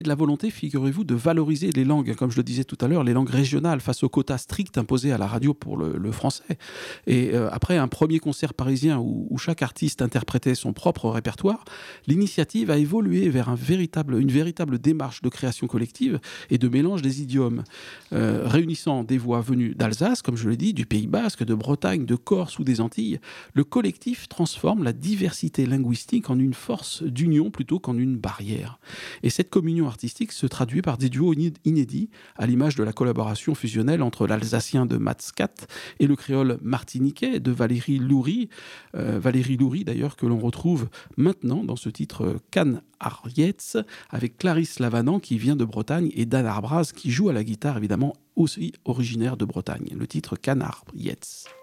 La volonté, figurez-vous, de valoriser les langues, comme je le disais tout à l'heure, les langues régionales face aux quotas stricts imposés à la radio pour le français. Et après un premier concert parisien où chaque artiste interprétait son propre répertoire, l'initiative a évolué vers une véritable démarche de création collective et de mélange des idiomes, réunissant des voix venues d'Alsace, comme je l'ai dit, du Pays Basque, de Bretagne, de Corse ou des Antilles. Le collectif transforme la diversité linguistique en une force d'union plutôt qu'en une barrière. Et cette communion artistique se traduit par des duos inédits, à l'image de la collaboration fusionnelle entre l'alsacien de Mats Kat et le créole martiniquais de Valérie Loury. Valérie Loury, d'ailleurs, que l'on retrouve maintenant dans ce titre Can Arrietz, avec Clarisse Lavanant qui vient de Bretagne et Dan Arbraz qui joue à la guitare, évidemment aussi originaire de Bretagne. Le titre Can Arrietz.